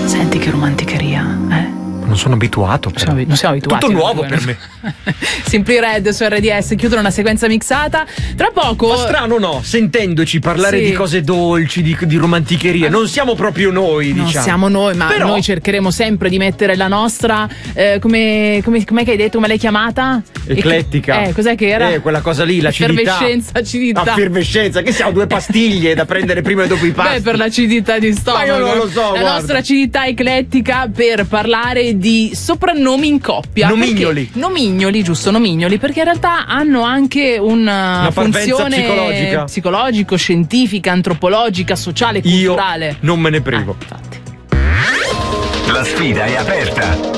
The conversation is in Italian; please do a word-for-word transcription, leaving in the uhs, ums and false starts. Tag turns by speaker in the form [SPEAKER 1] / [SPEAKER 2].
[SPEAKER 1] Senti che romanticheria, eh?
[SPEAKER 2] Non sono abituato.
[SPEAKER 1] Siamo, non siamo abituati.
[SPEAKER 2] Tutto nuovo per me.
[SPEAKER 1] Simply Red su R D S chiudono una sequenza mixata. Tra poco.
[SPEAKER 2] Ma strano, no? Sentendoci parlare
[SPEAKER 1] Sì.
[SPEAKER 2] di cose dolci, di, di romanticheria, non siamo proprio noi,
[SPEAKER 1] Non
[SPEAKER 2] diciamo.
[SPEAKER 1] siamo noi, ma
[SPEAKER 2] Però...
[SPEAKER 1] noi cercheremo sempre di mettere la nostra. Eh, come, come com'è che hai detto? Come l'hai chiamata?
[SPEAKER 2] Eclettica.
[SPEAKER 1] Eh, cos'è che era?
[SPEAKER 2] Eh, quella cosa lì, l'acidità.
[SPEAKER 1] Effervescenza, acidità.
[SPEAKER 2] Effervescenza, che siamo due pastiglie da prendere prima e dopo i pasti.
[SPEAKER 1] Beh, per l'acidità di stomaco.
[SPEAKER 2] Ma io non lo so,
[SPEAKER 1] La
[SPEAKER 2] guarda.
[SPEAKER 1] nostra acidità eclettica per parlare di soprannomi in coppia.
[SPEAKER 2] Nomignoli.
[SPEAKER 1] Perché- Nomignoli, giusto, nomignoli, perché in realtà hanno anche una,
[SPEAKER 2] Una parvenza
[SPEAKER 1] funzione
[SPEAKER 2] psicologica.
[SPEAKER 1] psicologico, scientifica, antropologica, sociale,
[SPEAKER 2] Io
[SPEAKER 1] culturale.
[SPEAKER 2] non me ne privo.
[SPEAKER 1] Ah, infatti.
[SPEAKER 3] La sfida è aperta.